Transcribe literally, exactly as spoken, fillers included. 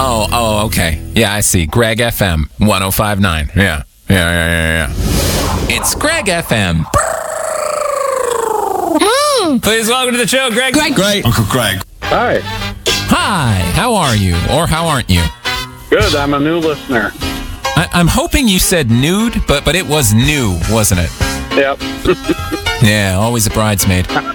Oh, oh, okay. Yeah, I see. Greg F M one oh five point nine. Yeah. Yeah, yeah, yeah, yeah. It's Greg F M. Mm. Please welcome to the show, Greg. Greg. Great. Uncle Greg. Hi. Hi. How are you? Or how aren't you? Good. I'm a new listener. I- I'm hoping you said nude, but but it was new, wasn't it? Yep. Yeah, always a bridesmaid.